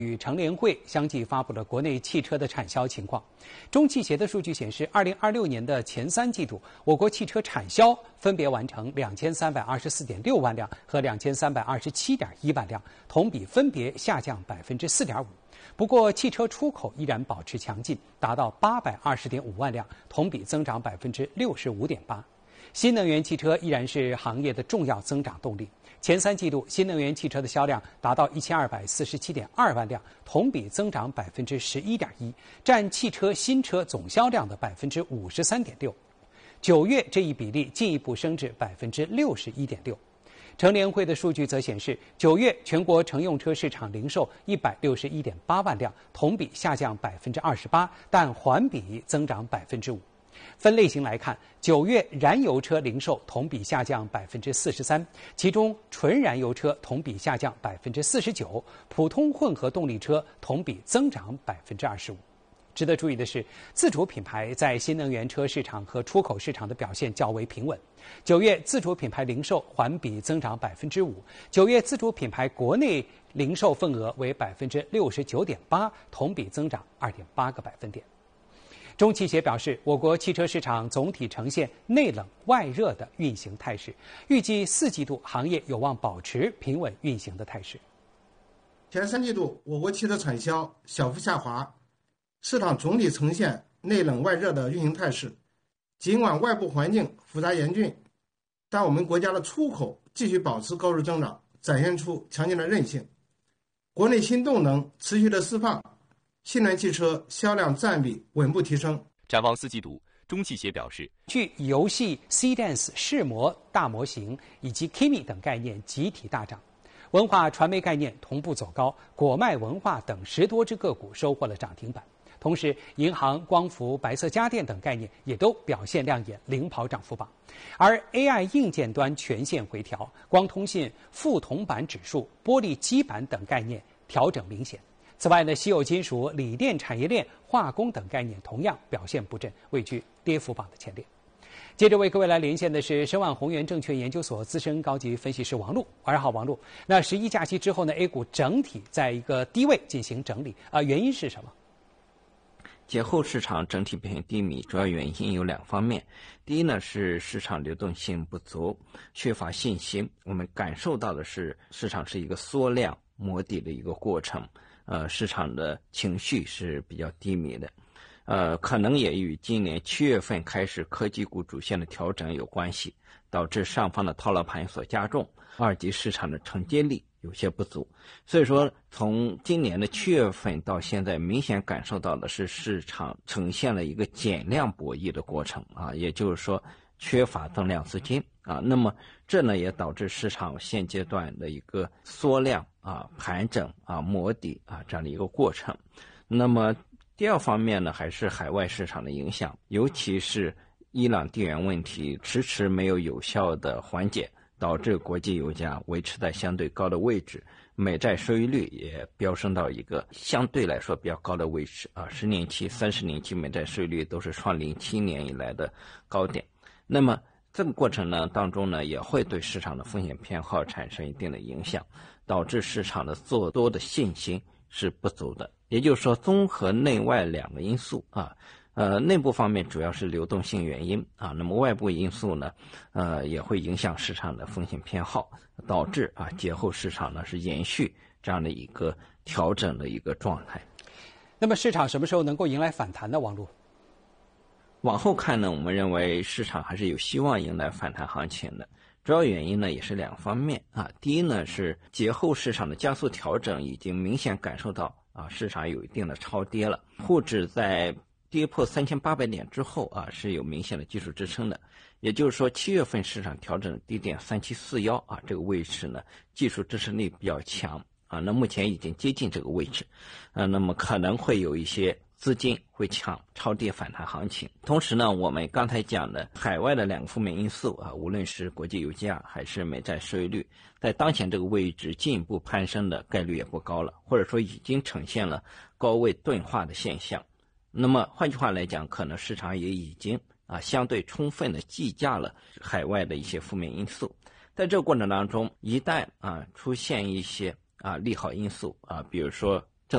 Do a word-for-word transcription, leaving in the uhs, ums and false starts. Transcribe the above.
与乘联会相继发布了国内汽车的产销情况。中汽协的数据显示，二零二六年的前三季度，我国汽车产销分别完成两千三百二十四点六万辆和两千三百二十七点一万辆，同比分别下降百分之四点五。不过，汽车出口依然保持强劲，达到八百二十点五万辆，同比增长百分之六十五点八。新能源汽车依然是行业的重要增长动力。前三季度，新能源汽车的销量达到一千二百四十七点二万辆，同比增长百分之十一点一，占汽车新车总销量的百分之五十三点六。九月这一比例进一步升至百分之六十一点六。乘联会的数据则显示，九月全国乘用车市场零售一百六十一点八万辆，同比下降百分之二十八，但环比增长百分之五。分类型来看，九月燃油车零售同比下降百分之四十三，其中纯燃油车同比下降百分之四十九，普通混合动力车同比增长百分之二十五。值得注意的是，自主品牌在新能源车市场和出口市场的表现较为平稳。九月自主品牌零售环比增长百分之五，九月自主品牌国内零售份额为百分之六十九点八，同比增长二点八个百分点。中汽协表示，我国汽车市场总体呈现内冷外热的运行态势，预计四季度行业有望保持平稳运行的态势。 前三季度，我国汽车产销小幅下滑，市场总体呈现内冷外热的运行态势。尽管外部环境复杂严峻，但我们国家的出口继续保持高速增长，展现出强劲的韧性。国内新动能持续的释放。新能源汽车销量占比稳步提升。 展望四季度，中汽协表示， 据游戏 C-Dance 视模大模型以及 Kimi 等概念集体大涨，文化传媒概念同步走高，果麦文化等十多只个股收获了涨停板。同时，银行、光伏、白色家电等概念也都表现亮眼，领跑涨幅榜。而 A I 硬件端全线回调，光通信、副铜板指数、玻璃基板等概念调整明显。此外呢，稀有金属、锂电产业链、化工等概念同样表现不振，位居跌幅榜的前列。接着为各位来连线的是申万宏源证券研究所资深高级分析师王璐。晚上好，王璐。那十一假期之后呢 ，A 股整体在一个低位进行整理啊、呃，原因是什么？ 节后市场整体表现低迷，主要原因有两方面。第一呢是市场流动性不足，缺乏信心。我们感受到的是市场是一个缩量磨底的一个过程。呃，市场的情绪是比较低迷的，呃，可能也与今年七月份开始科技股主线的调整有关系，导致上方的套牢盘所加重，二级市场的承接力有些不足。所以说，从今年的七月份到现在，明显感受到的是市场呈现了一个减量博弈的过程啊，也就是说缺乏增量资金啊。那么这呢也导致市场现阶段的一个缩量啊、盘整啊、磨底啊这样的一个过程。那么第二方面呢，还是海外市场的影响，尤其是伊朗地缘问题迟迟没有有效的缓解，导致国际油价维持在相对高的位置，美债收益率也飙升到一个相对来说比较高的位置啊，十年期、三十年期美债收益率都是创零七年以来的高点。那么这个过程呢当中呢，也会对市场的风险偏好产生一定的影响，导致市场的做多的信心是不足的。也就是说，综合内外两个因素啊，呃，内部方面主要是流动性原因啊，那么外部因素呢，呃，也会影响市场的风险偏好，导致啊节后市场呢是延续这样的一个调整的一个状态。 那么市场什么时候能够迎来反弹呢？王璐？ 往后看呢，我们认为市场还是有希望迎来反弹行情的。主要原因呢也是两方面啊。第一呢是节后市场的加速调整已经明显感受到啊市场有一定的超跌了，沪指在跌破三千八百点之后啊是有明显的技术支撑的。也就是说，七月份市场调整低点三七四一啊这个位置呢技术支撑力比较强啊，那目前已经接近这个位置，呃，那么可能会有一些资金会抢超跌反弹行情。同时呢，我们刚才讲的海外的两个负面因素啊，无论是国际油价还是美债收益率，在当前这个位置进一步攀升的概率也不高了，或者说已经呈现了高位钝化的现象。那么换句话来讲，可能市场也已经啊相对充分的计价了海外的一些负面因素。在这个过程当中，一旦啊出现一些啊利好因素啊，比如说